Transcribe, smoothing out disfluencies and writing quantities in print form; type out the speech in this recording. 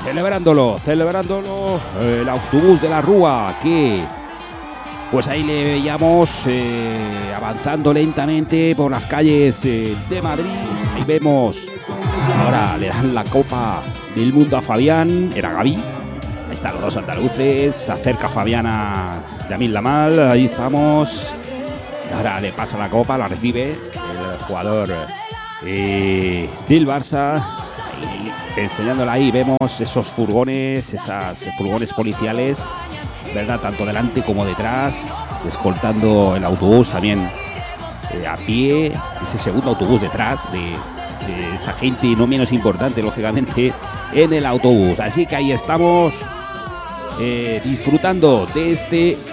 celebrándolo, el autobús de la Rúa, que pues ahí le veíamos avanzando lentamente por las calles de Madrid. Ahí vemos, ahora le dan la Copa del Mundo a Fabián, era Gavi. Ahí están los dos andaluces, se acerca Fabián a Lamine Yamal, ahí estamos. Ahora le pasa la copa, la recibe el jugador del Barça. Ahí, enseñándola ahí, vemos esos furgones, furgones policiales, ¿verdad? Tanto delante como detrás, escoltando el autobús también a pie. Ese segundo autobús detrás de esa gente no menos importante, lógicamente, en el autobús. Así que ahí estamos disfrutando de este